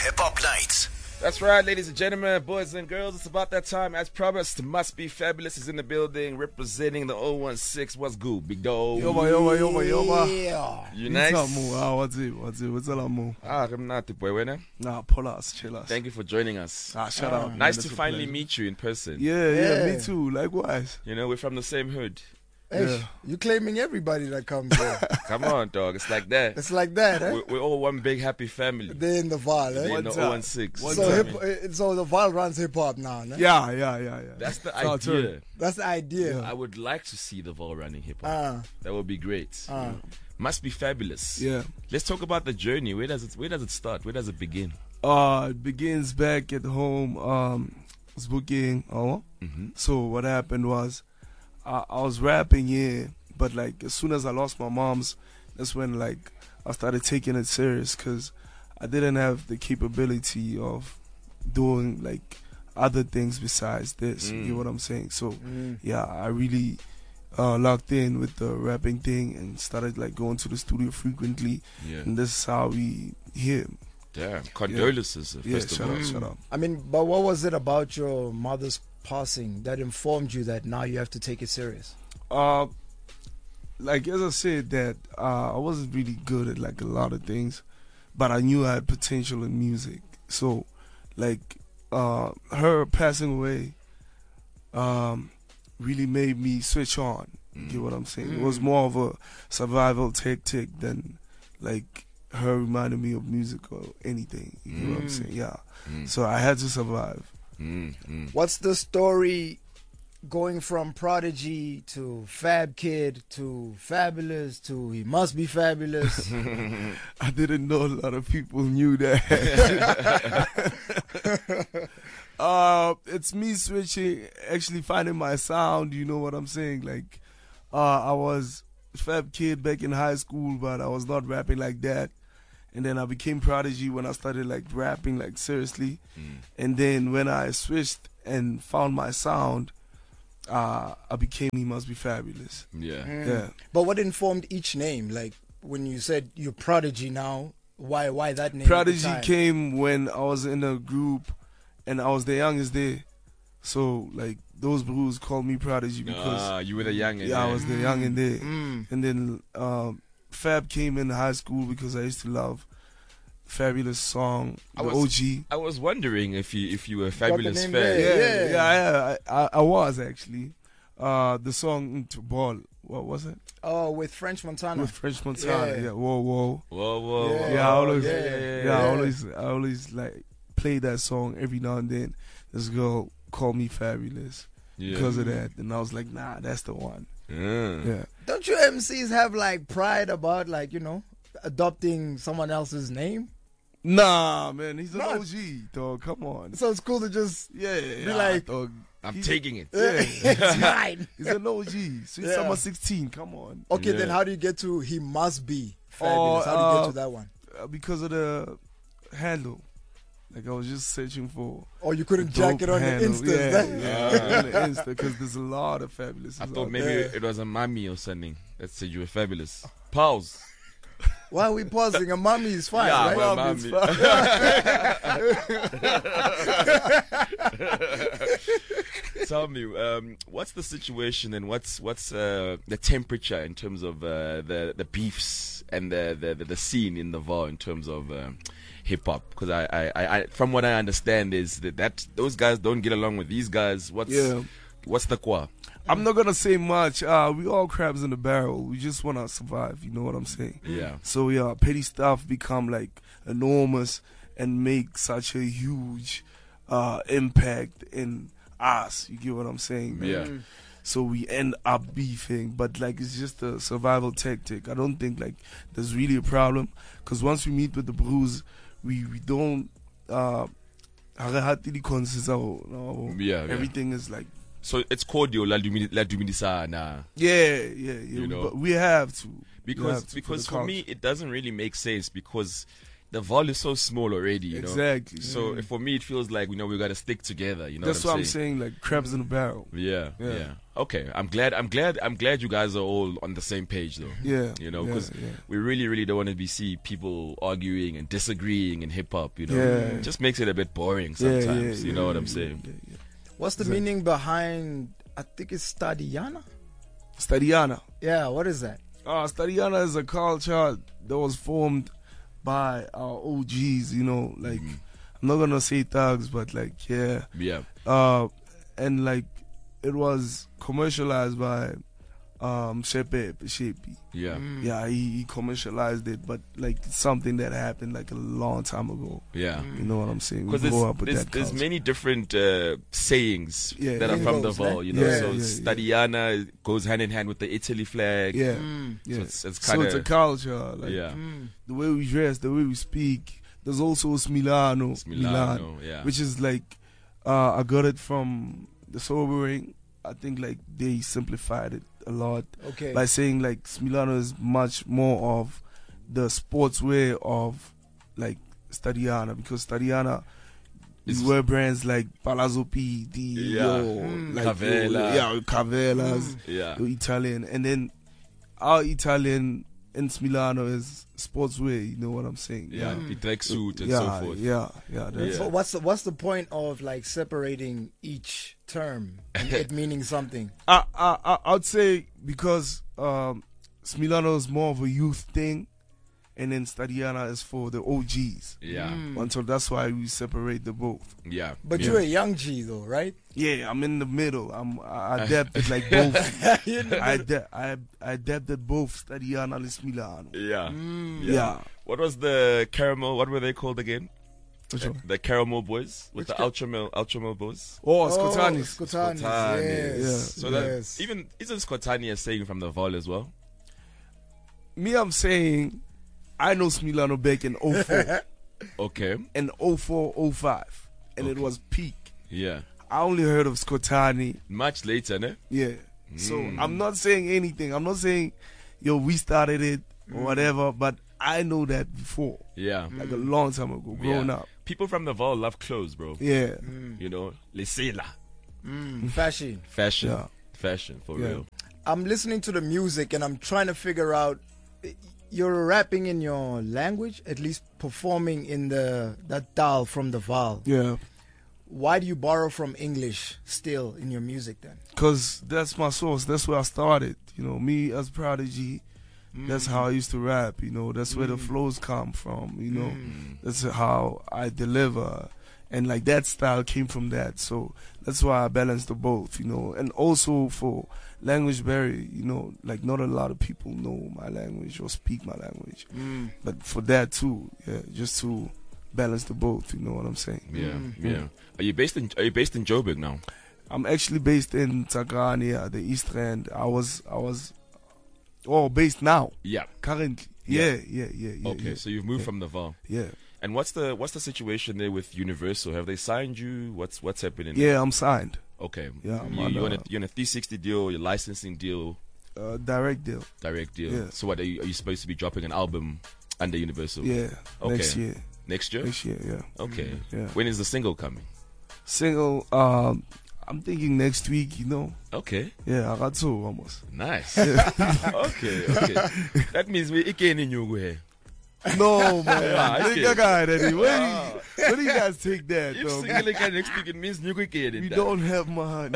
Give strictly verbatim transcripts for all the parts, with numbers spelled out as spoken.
Hip Hop Night. That's right, ladies and gentlemen, boys and girls. It's about that time. As promised, Must Be Fabulous is in the building, representing the oh one six. What's good, big dog? Yoba, yoba, yoba, yoba. Yeah. You nice? What's up, Mo? Ah, what's it? What's it? What's up, Mo? Ah, I'm not the boy, winner. Nah, pull us, chill us. Thank you for joining us. Ah, shut up. Nice man. to It's a finally pleasure. meet you in person. Yeah, yeah, Yeah. me too. Likewise. You know, we're from the same hood. Hey, Yeah. you claiming everybody that comes here. Come on, dog. It's like that. It's like that, eh? We're, we're all one big happy family. They're in the Val, They're eh? in the One time. oh one six. One So, time. hip, uh, so the Val runs hip hop now, ne? Yeah, yeah, yeah, yeah. That's the It's our idea. turn. That's the idea. I would like to see the Vol running hip hop. Ah, That would be great. ah. Must be fabulous. Yeah. Let's talk about the journey. Where does it Where does it start? Where does it begin? Uh, it begins back at home. Um, I was booking. Oh, Mm-hmm. so what happened was, I, I was rapping, yeah, but like as soon as I lost my mom's, that's when like I started taking it serious because I didn't have the capability of doing like other things besides this. You Mm. get what I'm saying? So Mm. yeah, I really uh, locked in with the rapping thing and started like going to the studio frequently, Yeah. and this is how we here. Damn. Condolences, Yeah, first shut of all. up, shut up. I mean, but what was it about your mother's passing that informed you that now you have to take it serious? Uh, like as I said, that uh, I wasn't really good at like a lot of things, but I knew I had potential in music. So, like, uh, her passing away, um, really made me switch on. You get what I'm saying? It was more of a survival tactic than like her reminding me of music or anything. You get what I'm saying? Yeah. Mm. So I had to survive. Mm, mm. What's the story going from Prodigy to Fab Kid to Fabulous to He Must Be Fabulous? I didn't know a lot of people knew that. uh, it's me switching, actually finding my sound. You know what I'm saying? Like, uh, I was Fab Kid back in high school, but I was not rapping like that. And then I became Prodigy when I started like rapping like seriously. Mm. And then when I switched and found my sound, uh, I became He Must Be Fabulous. Yeah. Mm. Yeah. But what informed each name? Like when you said you're Prodigy now, why why that name? at the Prodigy time? came when I was in a group and I was the youngest there. So like those bros called me Prodigy because Ah, you were the young. yeah, I was the young in there. Mm. And then um, Fab came in high school because I used to love Fabulous song, I the was- O G. I was wondering if you if you were a the fabulous name fan. there. Yeah, Yeah. yeah, yeah, I, I, I was actually. Uh, the song to Ball, what was it? Oh, with French Montana. With French Montana. Yeah. Yeah, whoa, whoa. Whoa, whoa, Yeah. whoa. Yeah, I always, yeah, yeah, yeah, I yeah. always, I always like play that song every now and then. This girl called me Fabulous Yeah. because of that, and I was like, nah, that's the one. Yeah. Yeah, Don't you M Cs have like pride about like, you know, adopting someone else's name? nah, man, he's an No. O G, dog. Come on. So it's cool to just Yeah, yeah, Be like- dog. I'm He's- taking it. Yeah, it's mine. he's an O G. Sweet Yeah. Summer sixteen. Come on, Okay, Yeah. then how do you get to He Must Be Fabulous? Oh, how do you get uh, to that one? uh, because of the handle. Like I was just searching for. Or you couldn't a jack dope it on handle. the Insta? Yeah, eh? yeah, on the Insta, because there's a lot of Fabulous. I thought maybe there. it was a mommy or something that said you were fabulous. Pause. Why are we pausing? A mommy is fine, Yeah, right? well, Mommy, it's Tell me, um, what's the situation and what's what's uh, the temperature in terms of uh, the the beefs and the the, the, the scene in the V A R in terms of um, hip hop? Because I, I, I, I, from what I understand, is that, that those guys don't get along with these guys. What's Yeah. what's the qua? I'm not gonna say much. Uh, we all crabs in the barrel. We just wanna survive. You know what I'm saying? Yeah. So yeah, petty stuff become like enormous and make such a huge uh, impact in us. You get what I'm saying? man? Yeah. So we end up beefing, but like it's just a survival tactic. I don't think like there's really a problem because once we meet with the bros, we we don't. Uh, ha re hate di-cons tsa rona, Yeah, yeah. everything is like So it's cordial, la dumini- la dumidisana. yeah, yeah, yeah. You know? But we have to We Because have to because the for culture. me it doesn't really make sense because the vol is so small already, you know. Exactly. So Mm. for me, it feels like, you know, we got to stick together. You know That's what what I'm I'm saying? saying. Like crabs in a barrel. Yeah, yeah, Yeah. Okay, I'm glad. I'm glad. I'm glad you guys are all on the same page, though. Yeah. You know, yeah, 'cause yeah. we really, really don't want to be see people arguing and disagreeing in hip hop. You know, Yeah. it just makes it a bit boring Yeah, yeah, sometimes. you yeah, know what yeah, I'm yeah, saying? yeah, yeah. What's the Exactly. meaning behind? I think it's Stadiana. Stadiana. Yeah, what is that? Uh, Stadiana is a culture that was formed by our O Gs, you know, like, Mhm. I'm not gonna say thugs, but like, yeah. Yeah, Uh, and like, it was commercialized by um, Shepe Shepi. yeah, Mm. Yeah, he, he commercialized it, but like, it's something that happened like a long time ago. yeah. You know what I'm saying? We Because grew there's, up with there's, that there's culture. many different uh, sayings Yeah, that are yeah. from the Lingos, Vol, né? you know. Yeah, so yeah, yeah. Stadiana goes hand in hand with the Italy flag. Yeah, Mm. yeah. So it's, it's So kind it's a of culture, like yeah. Mm. the way we dress, the way we speak. There's also Smilano, It's Milano, yeah. which is like uh, I got it from the sobering. I think like they simplified it a lot Okay. by saying like Smilano is much more of the sportswear of like Stadiana, because Stadiana It's- is wear brands like Palazzo P D, Yeah. yo, Mm. like Cavella. yeah, Cavellas, yeah. yo, Italian, and then our Italian in Smilano is sportswear. You know what I'm saying? Yeah, Mm. the track suit and yeah, so forth. yeah, yeah. That's Yeah. So what's the what's the point of like separating each term and it meaning something? I, I, I, I'd say because um, Smilano is more of a youth thing, and then Stadiana is for the O Gs. Yeah, Mm. And so that's why we separate the both. yeah. But yeah. you're a young G though, right? Yeah, I'm in the middle. I'm I adapted like both. You know? I, ade- I I adapted both Stadiana and Smilano. Yeah. Mm. Yeah. What was the caramel? What were they called again? Which one? The caramel boys with Which the ca- ultramel ultramel boys. Oh, Oh, Scotanis. Scotanis, Scotanis. yes. Yeah. So that yes. even isn't Scotani saying from the Vol as well? Me, I'm saying I know Smilano back in oh four Okay. and oh four oh five, and it Okay. was peak. Yeah. I only heard of Scotani. Much later, ne? Yeah. So Mm. I'm not saying anything. I'm not saying, yo, we started it Mm. or whatever, but I know that before, Yeah. like a long time ago, growing Yeah. up. People from the Vol love clothes, bro. Yeah. Mm. You know, lesela, Mm. Fashion. fashion, Yeah. fashion for Yeah. real. I'm listening to the music and I'm trying to figure out. You're rapping in your language, at least performing in the that dial from the Val. Yeah. Why do you borrow from English still in your music then? Because that's my source. That's where I started. You know, me as Prodigy, that's how I used to rap. You know, that's where the Mm. flows come from. You know, Mm. that's how I deliver. And like that style came from that. So that's why I balance the both, you know. And also for language barrier, you know, like not a lot of people know my language or speak my language. Mm. But for that too, yeah, just to balance the both, you know what I'm saying? Yeah, Mm. yeah. Are you based in Are you based in Joburg now? I'm actually based in Tsakania, the East End. I was I was oh based now, Yeah. currently. Yeah. Yeah, yeah, yeah, yeah. Okay, yeah, so you've moved yeah. from the Vol. yeah. And what's the what's the situation there with Universal? Have they signed you? What's what's happening? Yeah, I'm signed. Okay. Yeah, I'm You, on, you're on a uh, you're on a three sixty deal, your licensing deal, Uh, direct deal. direct deal. Yeah. So what are you, are you supposed to be dropping an album under Universal? Yeah. Okay. Next year. Next year? Next year, yeah. Okay. Yeah. When is the single coming? Single, um, I'm thinking next week, you know. Okay. Yeah, I got two almost. Nice. okay, okay. That means we again in you here. No, man. Yeah, I Nigga get- got it. Where, do you, where do you guys take that, If though? single again next week, it means you again in We that. don't have money.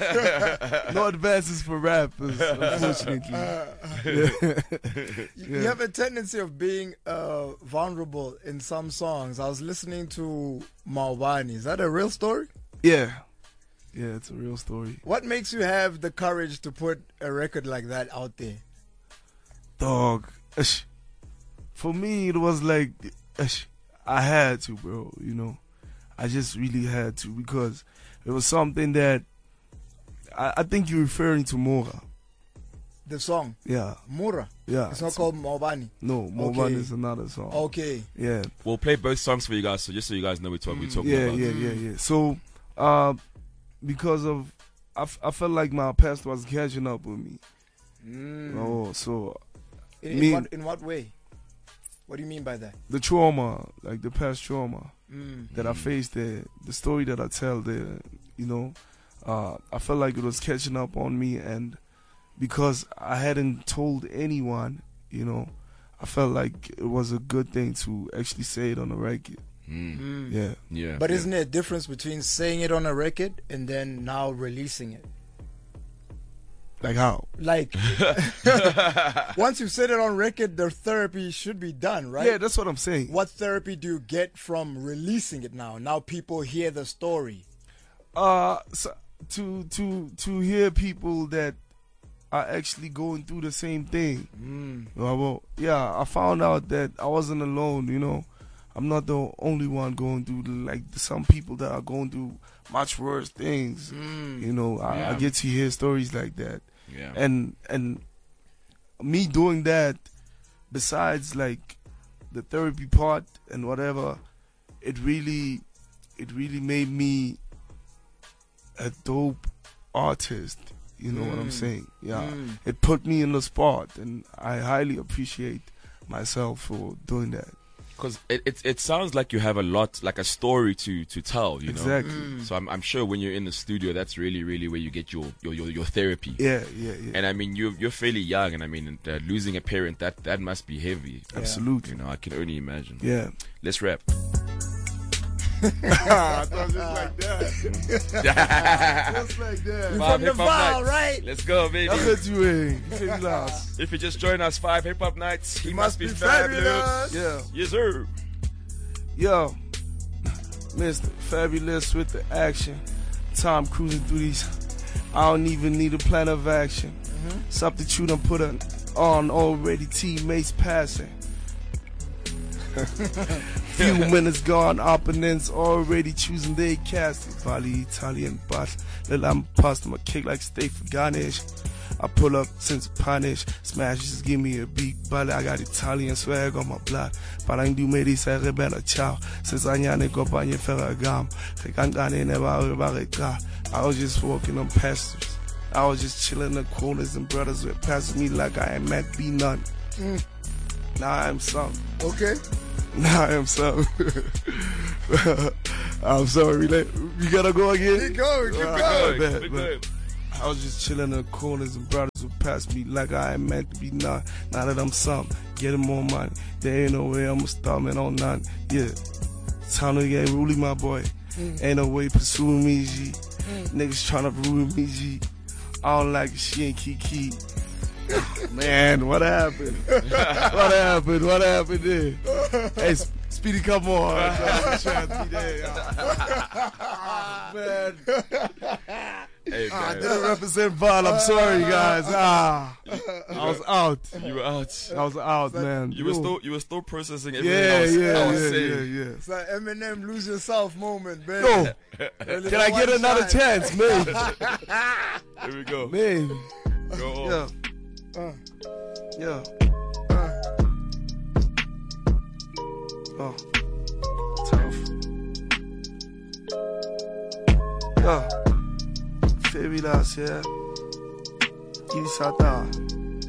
No advances for rappers, unfortunately. You, you have a tendency of being uh, vulnerable in some songs. I was listening to Maubani. Is that a real story? Yeah. Yeah, it's a real story. What makes you have the courage to put a record like that out there? Dog. Ish. For me, it was like, ish, I had to, bro, you know. I just really had to because it was something that I, I think you're referring to Mora. The song, Yeah, Mura. yeah. It's not called Maubani. No, Moban Okay. is another song. Okay. Yeah, We'll play both songs for you guys, so just so you guys know what we're Mm. talking yeah, about. yeah, yeah, yeah. So, uh, because of, I, f- I felt like my past was catching up with me. Mm. Oh, so in, in me- what in what way? What do you mean by that? The trauma, like the past trauma Mm. that I faced there, the story that I tell there, you know, uh, I felt like it was catching up on me, and because I hadn't told anyone, you know, I felt like it was a good thing to actually say it on the record. Mm. Mm. Yeah. Yeah. But yeah. isn't there a difference between saying it on a record and then now releasing it? Like how? Like, once you said it on record, the therapy should be done, right? Yeah, that's what I'm saying. What therapy do you get from releasing it now? Now people hear the story. Uh, so to to to hear people that are actually going through the same thing. Mm. Well, well, yeah, I found out that I wasn't alone. You know, I'm not the only one going through the, like some people that are going through much worse things. Mm. You know, I, Yeah. I get to hear stories like that, Yeah. and and me doing that, besides like the therapy part and whatever, it really, it really made me a dope artist. You know what I'm Mm. saying? Yeah. Mm. It put me in the spot, and I highly appreciate myself for doing that. Because it, it it sounds like you have a lot, like a story to to tell, you know. Exactly. Mm. So I'm I'm sure when you're in the studio, that's really really where you get your your your, your therapy. Yeah, yeah, yeah. And I mean, you you're fairly young, and I mean, uh, losing a parent that that must be heavy. Absolutely. You know, I can only imagine. Yeah. Let's rap. I thought just like that. Just like that. You Five from the hip-hop Val, nights. right? Let's go, baby. That's what you ain't. You feel me last? If you just join us, five hip hop nights. He, must, be, be fabulous. fabulous. Yeah. Yes, sir. Yo, Mister Fabulous with the action. Time cruising through these. I don't even need a plan of action. Mm-hmm. Substitute and put an on already. Teammates passing. Few minutes gone, opponents already choosing their cast. Bali Italian boss, little I'm past my kick like steak for garnish. I pull up since punish, smash just give me a beat. But I got Italian swag on my blood. Parang du me di sa rebella ciao. Since I nyane kopanye ferragam. Kekangane never bareka. I was just walking on pastures. I was just chilling in the corners, and brothers were passing me like I ain't meant to be none. Mm. Now I am some. Okay. Now I am some. I'm sorry. Let, we gotta go again. Keep going, keep Uh, going. bet, Big bet. good. I was just chilling in the corners, and brothers would pass me like I ain't meant to be none. Now that I'm some, getting more money. There ain't no way I'ma stop man on none. Yeah. Time to get ruling my boy. Mm. Ain't no way pursuing me, G. Niggas tryna ruin me, G. I don't like it, she ain't Kiki. Man, what happened? What happened? What happened there? Hey, Sp- Speedy, come on. I'm trying to be there, y'all. Man. Hey, I man. didn't represent Val. I'm sorry, guys. Ah, I was out. You were out. I was out, man. You were Yo. still you were still processing everything Yeah, I was, yeah, I was yeah, saying. yeah, yeah. It's like Eminem lose yourself moment, baby. Yo, Only can I one get another shot. chance, man? Here we go. Man, Go on. yeah, Uh, yeah. uh. Oh, tough. Yeah, Fabulous, yeah. Give Satan.